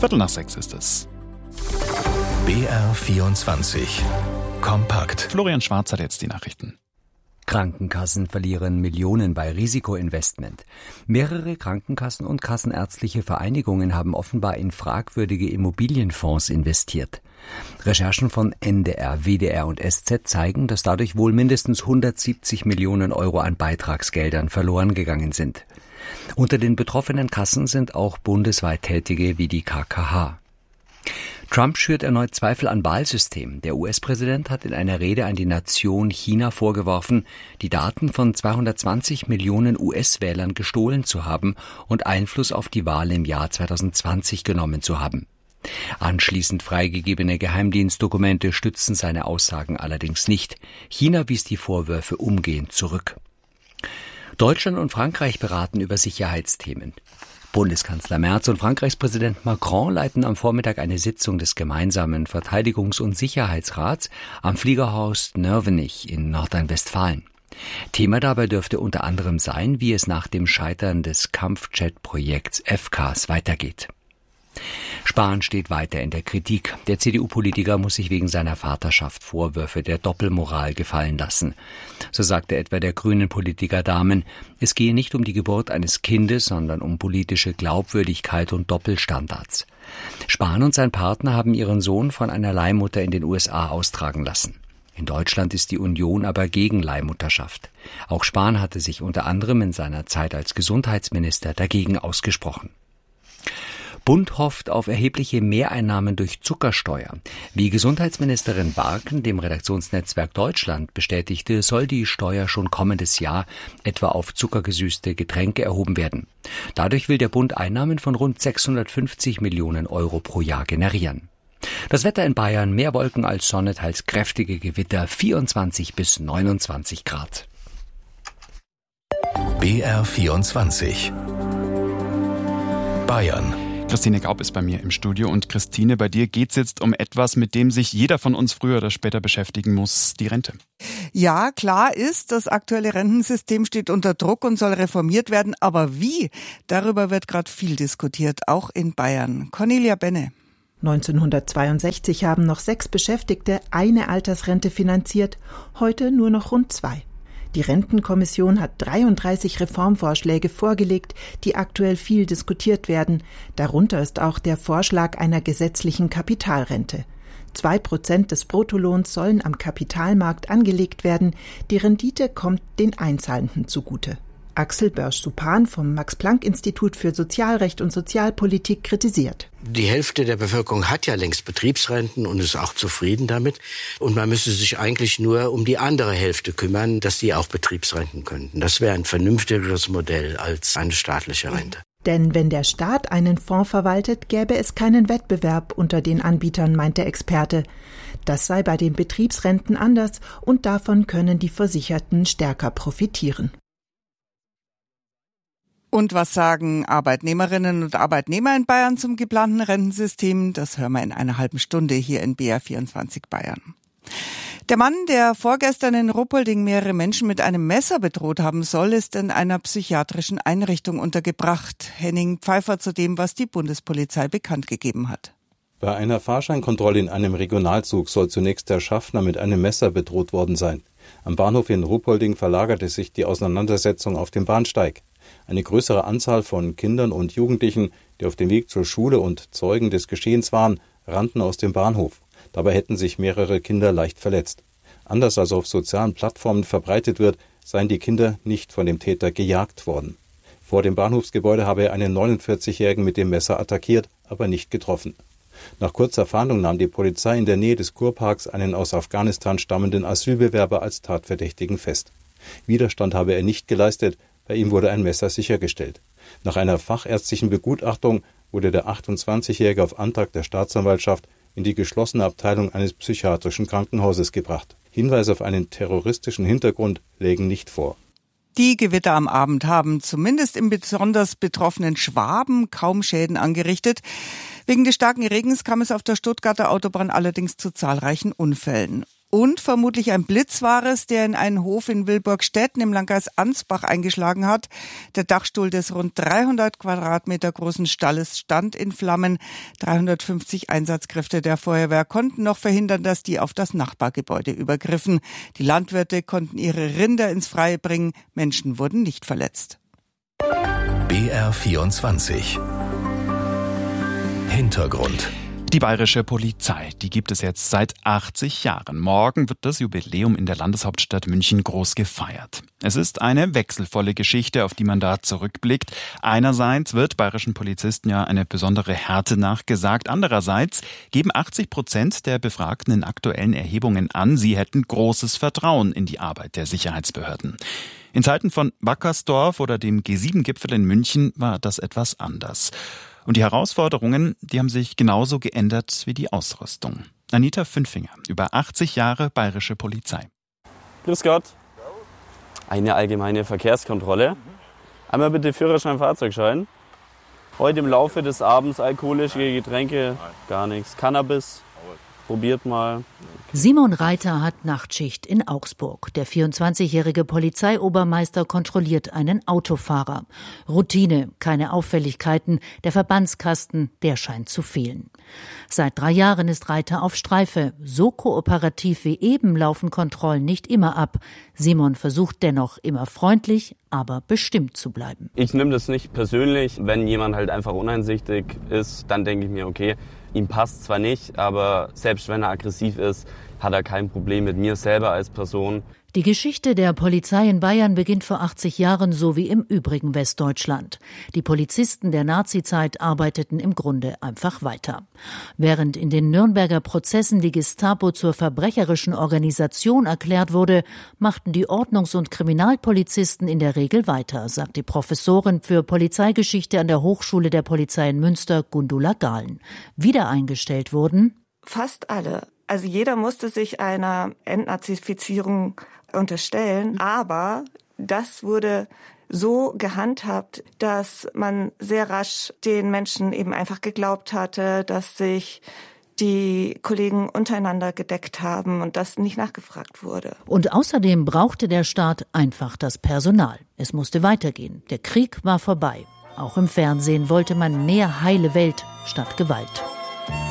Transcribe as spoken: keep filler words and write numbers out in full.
Viertel nach sechs ist es. B R vierundzwanzig Kompakt. Florian Schwarz hat jetzt die Nachrichten. Krankenkassen verlieren Millionen bei Risikoinvestment. Mehrere Krankenkassen und kassenärztliche Vereinigungen haben offenbar in fragwürdige Immobilienfonds investiert. Recherchen von N D R, W D R und S Z zeigen, dass dadurch wohl mindestens hundertsiebzig Millionen Euro an Beitragsgeldern verloren gegangen sind. Unter den betroffenen Kassen sind auch bundesweit Tätige wie die K K H. Trump schürt erneut Zweifel an Wahlsystemen. Der U S-Präsident hat in einer Rede an die Nation China vorgeworfen, die Daten von zweihundertzwanzig Millionen U S-Wählern gestohlen zu haben und Einfluss auf die Wahl im Jahr zweitausendzwanzig genommen zu haben. Anschließend freigegebene Geheimdienstdokumente stützen seine Aussagen allerdings nicht. China wies die Vorwürfe umgehend zurück. Deutschland und Frankreich beraten über Sicherheitsthemen. Bundeskanzler Merz und Frankreichs Präsident Macron leiten am Vormittag eine Sitzung des gemeinsamen Verteidigungs- und Sicherheitsrats am Fliegerhorst Nörvenich in Nordrhein-Westfalen. Thema dabei dürfte unter anderem sein, wie es nach dem Scheitern des Kampfjet-Projekts F C A S weitergeht. Spahn steht weiter in der Kritik. Der C D U-Politiker muss sich wegen seiner Vaterschaft Vorwürfe der Doppelmoral gefallen lassen. So sagte etwa der grünen Politiker Dahmen, es gehe nicht um die Geburt eines Kindes, sondern um politische Glaubwürdigkeit und Doppelstandards. Spahn und sein Partner haben ihren Sohn von einer Leihmutter in den U S A austragen lassen. In Deutschland ist die Union aber gegen Leihmutterschaft. Auch Spahn hatte sich unter anderem in seiner Zeit als Gesundheitsminister dagegen ausgesprochen. Bund hofft auf erhebliche Mehreinnahmen durch Zuckersteuer. Wie Gesundheitsministerin Barken dem Redaktionsnetzwerk Deutschland bestätigte, soll die Steuer schon kommendes Jahr etwa auf zuckergesüßte Getränke erhoben werden. Dadurch will der Bund Einnahmen von rund sechshundertfünfzig Millionen Euro pro Jahr generieren. Das Wetter in Bayern, mehr Wolken als Sonne, teils kräftige Gewitter, vierundzwanzig bis neunundzwanzig Grad. B R vierundzwanzig Bayern. Christine Gaub ist bei mir im Studio. Und Christine, bei dir geht es jetzt um etwas, mit dem sich jeder von uns früher oder später beschäftigen muss, die Rente. Ja, klar ist, das aktuelle Rentensystem steht unter Druck und soll reformiert werden. Aber wie? Darüber wird gerade viel diskutiert, auch in Bayern. Cornelia Benne. neunzehnhundertzweiundsechzig haben noch sechs Beschäftigte eine Altersrente finanziert, heute nur noch rund zwei. Die Rentenkommission hat dreiunddreißig Reformvorschläge vorgelegt, die aktuell viel diskutiert werden. Darunter ist auch der Vorschlag einer gesetzlichen Kapitalrente. Zwei Prozent des Bruttolohns sollen am Kapitalmarkt angelegt werden. Die Rendite kommt den Einzahlenden zugute. Axel Börsch-Supan vom Max-Planck-Institut für Sozialrecht und Sozialpolitik kritisiert. Die Hälfte der Bevölkerung hat ja längst Betriebsrenten und ist auch zufrieden damit. Und man müsste sich eigentlich nur um die andere Hälfte kümmern, dass die auch Betriebsrenten könnten. Das wäre ein vernünftigeres Modell als eine staatliche Rente. Denn wenn der Staat einen Fonds verwaltet, gäbe es keinen Wettbewerb unter den Anbietern, meint der Experte. Das sei bei den Betriebsrenten anders und davon können die Versicherten stärker profitieren. Und was sagen Arbeitnehmerinnen und Arbeitnehmer in Bayern zum geplanten Rentensystem? Das hören wir in einer halben Stunde hier in B R vierundzwanzig Bayern. Der Mann, der vorgestern in Ruppolding mehrere Menschen mit einem Messer bedroht haben soll, ist in einer psychiatrischen Einrichtung untergebracht. Henning Pfeiffer zu dem, was die Bundespolizei bekannt gegeben hat. Bei einer Fahrscheinkontrolle in einem Regionalzug soll zunächst der Schaffner mit einem Messer bedroht worden sein. Am Bahnhof in Ruppolding verlagerte sich die Auseinandersetzung auf dem Bahnsteig. Eine größere Anzahl von Kindern und Jugendlichen, die auf dem Weg zur Schule und Zeugen des Geschehens waren, rannten aus dem Bahnhof. Dabei hätten sich mehrere Kinder leicht verletzt. Anders als auf sozialen Plattformen verbreitet wird, seien die Kinder nicht von dem Täter gejagt worden. Vor dem Bahnhofsgebäude habe er einen neunundvierzigjährigen mit dem Messer attackiert, aber nicht getroffen. Nach kurzer Fahndung nahm die Polizei in der Nähe des Kurparks einen aus Afghanistan stammenden Asylbewerber als Tatverdächtigen fest. Widerstand habe er nicht geleistet, bei ihm wurde ein Messer sichergestellt. Nach einer fachärztlichen Begutachtung wurde der achtundzwanzigjährige auf Antrag der Staatsanwaltschaft in die geschlossene Abteilung eines psychiatrischen Krankenhauses gebracht. Hinweise auf einen terroristischen Hintergrund lägen nicht vor. Die Gewitter am Abend haben zumindest im besonders betroffenen Schwaben kaum Schäden angerichtet. Wegen des starken Regens kam es auf der Stuttgarter Autobahn allerdings zu zahlreichen Unfällen. Und vermutlich ein Blitz war es, der in einen Hof in Wilburgstetten im Landkreis Ansbach eingeschlagen hat. Der Dachstuhl des rund dreihundert Quadratmeter großen Stalles stand in Flammen. dreihundertfünfzig Einsatzkräfte der Feuerwehr konnten noch verhindern, dass die auf das Nachbargebäude übergriffen. Die Landwirte konnten ihre Rinder ins Freie bringen. Menschen wurden nicht verletzt. B R vierundzwanzig. Hintergrund. Die bayerische Polizei, die gibt es jetzt seit achtzig Jahren. Morgen wird das Jubiläum in der Landeshauptstadt München groß gefeiert. Es ist eine wechselvolle Geschichte, auf die man da zurückblickt. Einerseits wird bayerischen Polizisten ja eine besondere Härte nachgesagt. Andererseits geben achtzig Prozent der Befragten in aktuellen Erhebungen an, sie hätten großes Vertrauen in die Arbeit der Sicherheitsbehörden. In Zeiten von Wackersdorf oder dem G sieben Gipfel in München war das etwas anders. Und die Herausforderungen, die haben sich genauso geändert wie die Ausrüstung. Anita Fünfinger, über achtzig Jahre bayerische Polizei. Grüß Gott. Eine allgemeine Verkehrskontrolle. Einmal bitte Führerschein, Fahrzeugschein. Heute im Laufe des Abends alkoholische Getränke, gar nichts. Cannabis, probiert mal. Simon Reiter hat Nachtschicht in Augsburg. Der vierundzwanzigjährige Polizeiobermeister kontrolliert einen Autofahrer. Routine, keine Auffälligkeiten. Der Verbandskasten, der scheint zu fehlen. Seit drei Jahren ist Reiter auf Streife. So kooperativ wie eben laufen Kontrollen nicht immer ab. Simon versucht dennoch immer freundlich, aber bestimmt zu bleiben. Ich nehme das nicht persönlich. Wenn jemand halt einfach uneinsichtig ist, dann denke ich mir, okay, ihm passt zwar nicht, aber selbst wenn er aggressiv ist, hat er kein Problem mit mir selber als Person. Die Geschichte der Polizei in Bayern beginnt vor achtzig Jahren, so wie im übrigen Westdeutschland. Die Polizisten der Nazizeit arbeiteten im Grunde einfach weiter. Während in den Nürnberger Prozessen die Gestapo zur verbrecherischen Organisation erklärt wurde, machten die Ordnungs- und Kriminalpolizisten in der Regel weiter, sagt die Professorin für Polizeigeschichte an der Hochschule der Polizei in Münster, Gundula Gahlen. Wieder eingestellt wurden fast alle. Also jeder musste sich einer Entnazifizierung unterstellen, aber das wurde so gehandhabt, dass man sehr rasch den Menschen eben einfach geglaubt hatte, dass sich die Kollegen untereinander gedeckt haben und das nicht nachgefragt wurde. Und außerdem brauchte der Staat einfach das Personal. Es musste weitergehen. Der Krieg war vorbei. Auch im Fernsehen wollte man mehr heile Welt statt Gewalt.